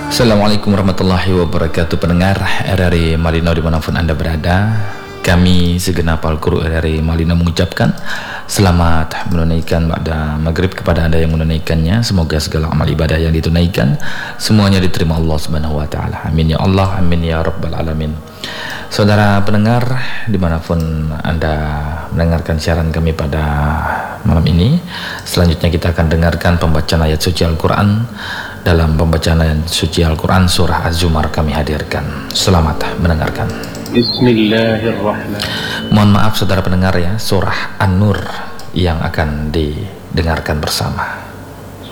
Assalamualaikum warahmatullahi wabarakatuh. Pendengar RRI Malino dimanapun Anda berada, kami segenap Al-Qur'an RRI Malino mengucapkan selamat menunaikan ba'da maghrib kepada Anda yang menunaikannya. Semoga segala amal ibadah yang ditunaikan semuanya diterima Allah Subhanahu wa ta'ala. Amin ya Allah, amin ya rabbal alamin. Saudara pendengar dimanapun Anda mendengarkan siaran kami pada malam ini, selanjutnya kita akan dengarkan pembacaan ayat suci Al-Quran. Dalam pembacaan ayat suci Al-Quran surah Az-Zumar kami hadirkan. Selamat mendengarkan. Bismillahirrahmanirrahim. Mohon maaf saudara pendengar ya, surah An-Nur yang akan didengarkan bersama.